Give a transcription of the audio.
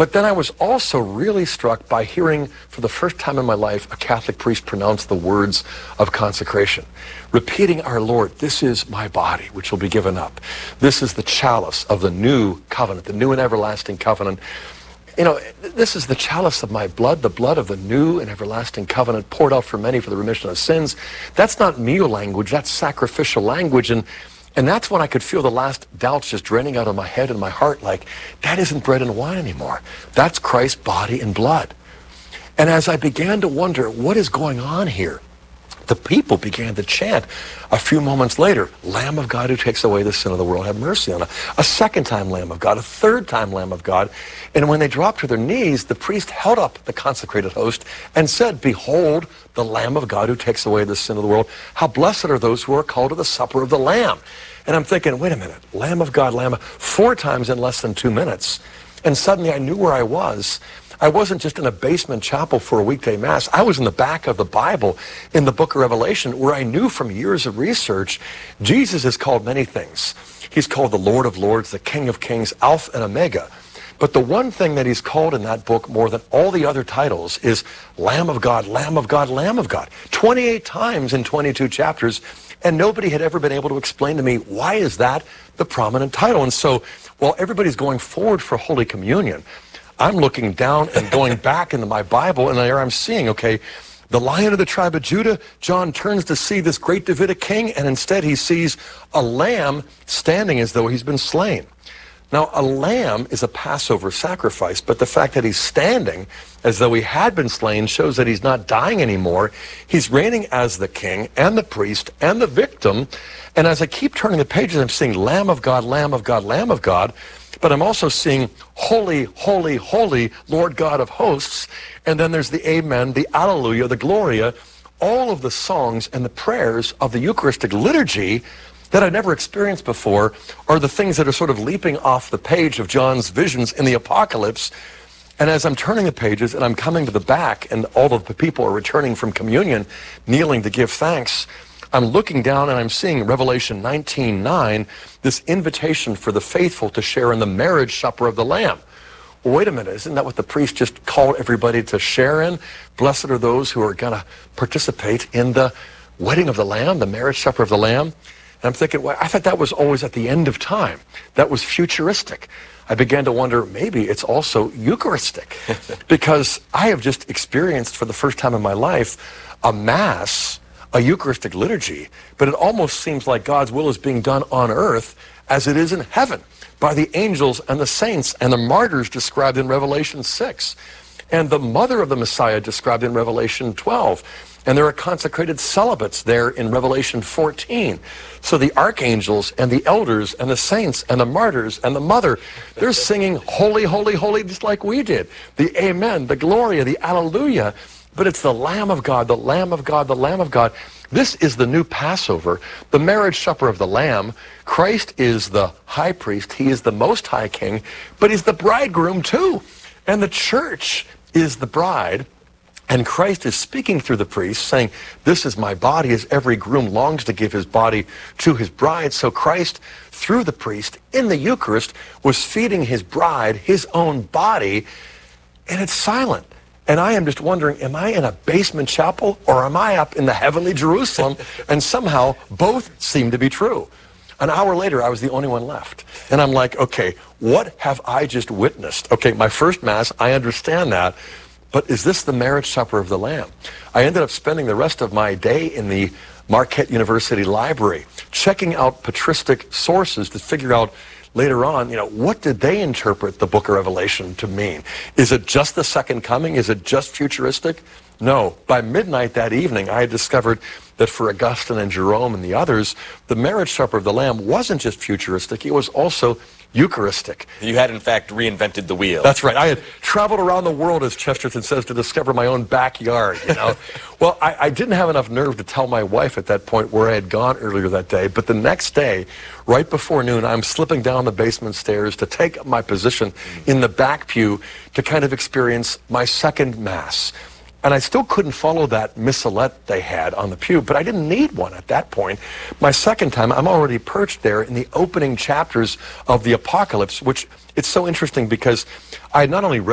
But then I was also really struck by hearing for the first time in my life a Catholic priest pronounce the words of consecration, repeating our Lord, this is my body, which will be given up. This is the chalice of the new covenant, the new and everlasting covenant. You know, this is the chalice of my blood, the blood of the new and everlasting covenant poured out for many for the remission of sins. That's not meal language, that's sacrificial language. And that's when I could feel the last doubts just draining out of my head and my heart, like, that isn't bread and wine anymore. That's Christ's body and blood. And as I began to wonder, what is going on here? The people began to chant a few moments later, Lamb of God who takes away the sin of the world, have mercy on us. A second time, Lamb of God, a third time, Lamb of God. And when they dropped to their knees, the priest held up the consecrated host and said, behold, the Lamb of God who takes away the sin of the world. How blessed are those who are called to the supper of the Lamb. And I'm thinking, wait a minute, Lamb of God, Lamb of... 4 times in less than 2 minutes. And suddenly I knew where I was. I wasn't just in a basement chapel for a weekday mass. I was in the back of the Bible in the book of Revelation, where I knew from years of research, Jesus is called many things. He's called the Lord of Lords, the King of Kings, Alpha and Omega. But the one thing that he's called in that book more than all the other titles is Lamb of God, Lamb of God, Lamb of God. 28 times in 22 chapters, and nobody had ever been able to explain to me, why is that the prominent title? And so, while everybody's going forward for Holy Communion, I'm looking down and going back into my Bible, and there I'm seeing, okay, the Lion of the tribe of Judah, John turns to see this great Davidic king, and instead he sees a lamb standing as though he's been slain. Now, a lamb is a Passover sacrifice, but the fact that he's standing as though he had been slain shows that he's not dying anymore. He's reigning as the king and the priest and the victim. And as I keep turning the pages, I'm seeing Lamb of God, Lamb of God, Lamb of God. But I'm also seeing holy, holy, holy, Lord God of hosts. And then there's the amen, the alleluia, the gloria, all of the songs and the prayers of the Eucharistic liturgy that I've never experienced before are the things that are sort of leaping off the page of John's visions in the Apocalypse. And as I'm turning the pages and I'm coming to the back and all of the people are returning from communion, kneeling to give thanks, I'm looking down and I'm seeing Revelation 19:9, this invitation for the faithful to share in the marriage supper of the Lamb. Well, wait a minute, isn't that what the priest just called everybody to share in? Blessed are those who are going to participate in the wedding of the Lamb, the marriage supper of the Lamb. And I'm thinking, well, I thought that was always at the end of time. That was futuristic. I began to wonder, maybe it's also Eucharistic. Because I have just experienced for the first time in my life a Mass, a Eucharistic liturgy, but it almost seems like God's will is being done on earth as it is in heaven by the angels and the saints and the martyrs described in Revelation 6 and the mother of the Messiah described in Revelation 12. And there are consecrated celibates there in Revelation 14. So the archangels and the elders and the saints and the martyrs and the mother, they're singing holy, holy, holy, just like we did. The amen, the gloria, the alleluia. But it's the Lamb of God, the Lamb of God, the Lamb of God. This is the new Passover, the marriage supper of the Lamb. Christ is the high priest. He is the most high king, but he's the bridegroom too. And the church is the bride. And Christ is speaking through the priest, saying, this is my body, as every groom longs to give his body to his bride. So Christ, through the priest, in the Eucharist, was feeding his bride his own body, and it's silent. And I am just wondering, am I in a basement chapel, or am I up in the heavenly Jerusalem? And somehow, both seem to be true. An hour later, I was the only one left. And I'm like, okay, what have I just witnessed? Okay, my first Mass, I understand that. But is this the marriage supper of the Lamb? I ended up spending the rest of my day in the Marquette University Library, checking out patristic sources to figure out later on, you know, what did they interpret the book of Revelation to mean? Is it just the second coming? Is it just futuristic? No. By midnight that evening, I had discovered that for Augustine and Jerome and the others, the marriage supper of the Lamb wasn't just futuristic, it was also Eucharistic. You had, in fact, reinvented the wheel. That's right. I had traveled around the world, as Chesterton says, to discover my own backyard, you know. Well, I didn't have enough nerve to tell my wife at that point where I had gone earlier that day, but the next day, right before noon, I'm slipping down the basement stairs to take up my position in the back pew to kind of experience my second Mass. And I still couldn't follow that missalette they had on the pew, but I didn't need one at that point. My second time, I'm already perched there in the opening chapters of the Apocalypse, which it's so interesting because I had not only read